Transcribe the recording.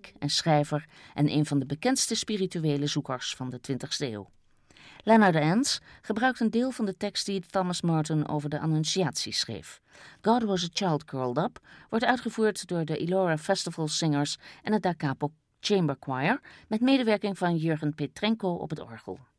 mystiek en schrijver en een van de bekendste spirituele zoekers van de 20e eeuw. Leonard Anse gebruikt een deel van de tekst die Thomas Merton over de Annunciatie schreef. God Was a Child Curled Up wordt uitgevoerd door de Elora Festival Singers en het Da Capo Chamber Choir met medewerking van Jurgen Petrenko op het orgel.